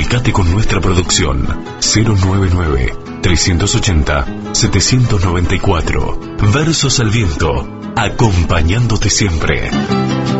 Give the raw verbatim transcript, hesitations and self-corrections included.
Comunicate con nuestra producción cero noventa y nueve, trescientos ochenta, setecientos noventa y cuatro. Versos al viento, acompañándote siempre.